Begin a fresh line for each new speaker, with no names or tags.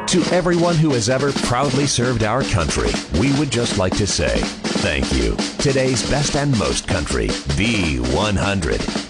To everyone who has ever proudly served our country, we would just like to say thank you. Today's best and most country, B100.